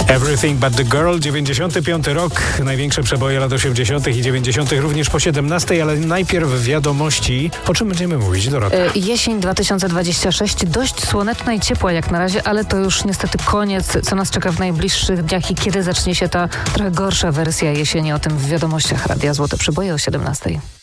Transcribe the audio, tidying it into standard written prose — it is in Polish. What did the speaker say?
Everything But The Girl, 95 rok, największe przeboje lat 80. i 90. również po 17, ale najpierw wiadomości. O czym będziemy mówić, Dorota? Jesień 2026, dość słoneczna i ciepła jak na razie, ale to już niestety koniec, co nas czeka w najbliższych dniach i kiedy zacznie się ta trochę gorsza wersja jesieni. O tym w wiadomościach Radia Złote Przeboje o 17.